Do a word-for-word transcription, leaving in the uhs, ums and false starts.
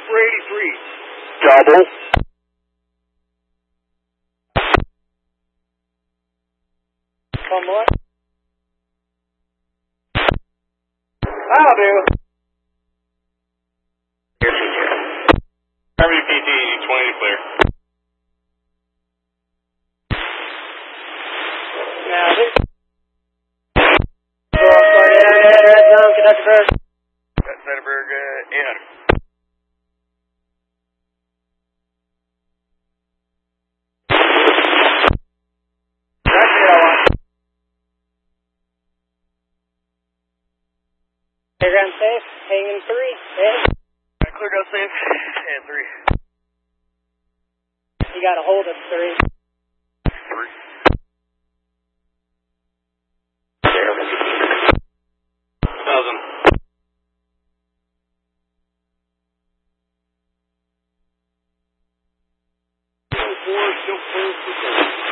for eighty-three. Double. Come on. That'll do. R V P T twenty clear. Now this. Go off starting out at red zone, conduct first. Zetterberg, uh, eight hundred. That's it, I want. Playground safe, hanging three. Yeah. Clear go safe, and three. You got a hold of three. Three. Thousand. Four, still close to